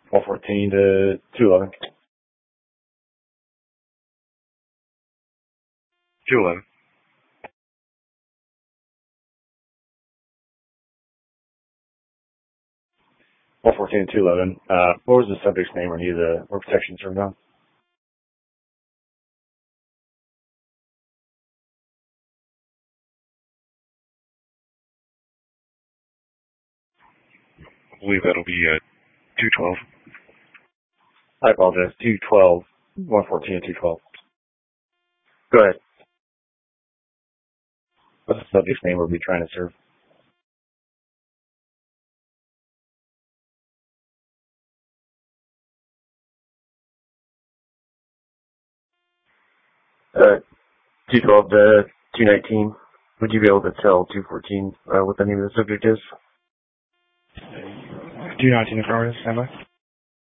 114 to 211. 211. 114 to 211. What was the subject's name or need the more protection turned on? I believe that'll be 212. I apologize. 212. 114 to 212. Go ahead. What's the subject's name we'll be trying to serve? Uh, 212 to 219. Would you be able to tell 214 what the name of the subject is? 219 affirmative, standby.